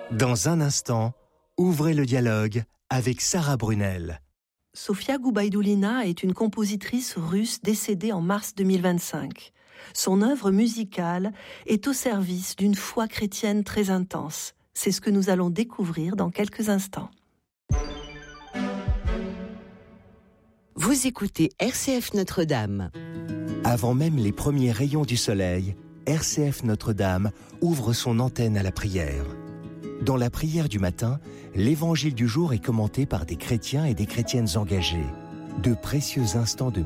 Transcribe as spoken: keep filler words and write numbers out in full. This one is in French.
Dans un instant, ouvrez le dialogue avec Sarah Brunel. Sofia Goubaïdoulina est une compositrice russe décédée en mars deux mille vingt-cinq. Son œuvre musicale est au service d'une foi chrétienne très intense. C'est ce que nous allons découvrir dans quelques instants. Vous écoutez R C F Notre-Dame. Avant même les premiers rayons du soleil, R C F Notre-Dame ouvre son antenne à la prière. Dans la prière du matin, l'évangile du jour est commenté par des chrétiens et des chrétiennes engagés. De précieux instants de